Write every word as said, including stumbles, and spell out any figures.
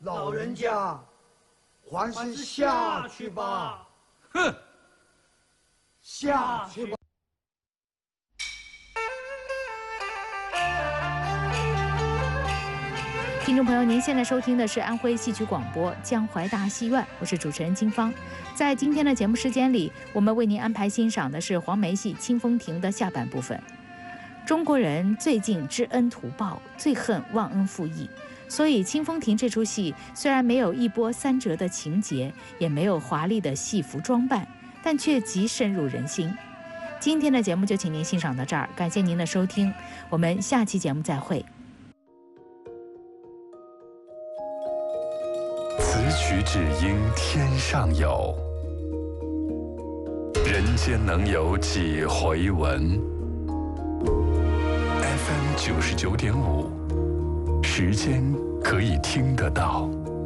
老人家，还是下去吧。 哼， 下去吧。 听众朋友，您现在收听的是安徽戏曲广播江淮大戏院，我是主持人金芳。在今天的节目时间里，我们为您安排欣赏的是黄梅戏《清风亭》的下半部分。中国人最近知恩图报，最恨忘恩负义，所以《清风亭》这出戏虽然没有一波三折的情节，也没有华丽的戏服装扮，但却极深入人心。今天的节目就请您欣赏到这儿，感谢您的收听，我们下期节目再会。 此曲只应天上有，人间能有几回闻。 F M 九十九点五，时间可以听得到。